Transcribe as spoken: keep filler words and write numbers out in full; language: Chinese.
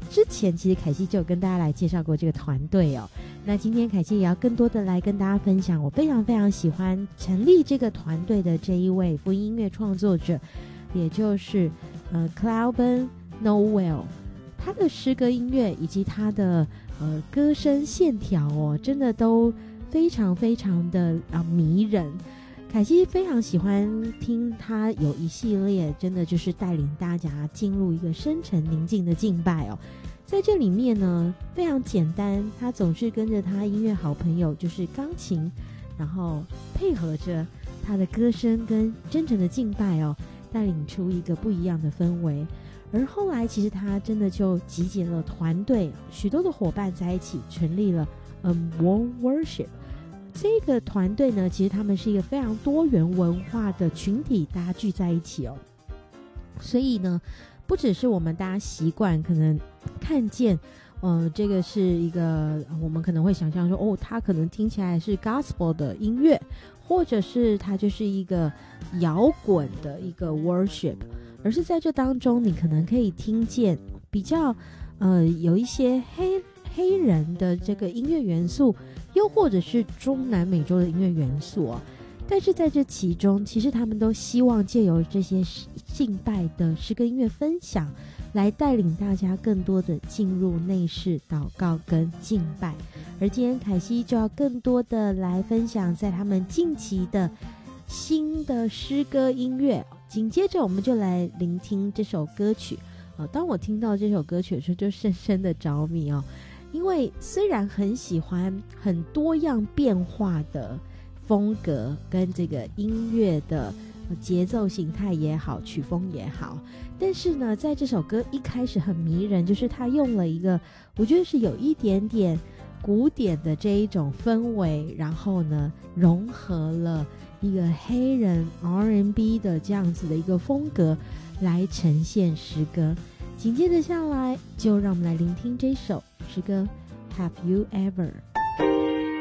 之前其实凯西就有跟大家来介绍过这个团队哦。那今天凯西也要更多的来跟大家分享，我非常非常喜欢成立这个团队的这一位福音音乐创作者，也就是呃 Cloudben Noel。他的诗歌音乐以及他的呃歌声线条哦，真的都非常非常的啊、呃、迷人。凯西非常喜欢听他有一系列，真的就是带领大家进入一个深沉宁静的敬拜哦。在这里面呢，非常简单，他总是跟着他音乐好朋友，就是钢琴，然后配合着他的歌声跟真诚的敬拜哦，带领出一个不一样的氛围。而后来其实他真的就集结了团队，许多的伙伴在一起成立了 Um Warm Worship。这个团队呢，其实他们是一个非常多元文化的群体，大家聚在一起哦。所以呢，不只是我们大家习惯可能看见，呃，这个是一个我们可能会想象说，哦，它可能听起来是 gospel 的音乐，或者是它就是一个摇滚的一个 worship， 而是在这当中，你可能可以听见比较呃有一些黑黑人的这个音乐元素。又或者是中南美洲的音乐元素哦，但是在这其中，其实他们都希望借由这些敬拜的诗歌音乐分享，来带领大家更多的进入内室祷告跟敬拜。而今天凯西就要更多的来分享在他们近期的新的诗歌音乐。紧接着我们就来聆听这首歌曲、哦、当我听到这首歌曲的时候，就深深的着迷哦。因为虽然很喜欢很多样变化的风格跟这个音乐的节奏形态也好，曲风也好，但是呢，在这首歌一开始很迷人，就是他用了一个我觉得是有一点点古典的这一种氛围，然后呢融合了一个黑人 R and B 的这样子的一个风格来呈现诗歌。紧接着下来，就让我们来聆听这首诗歌 Have You Ever。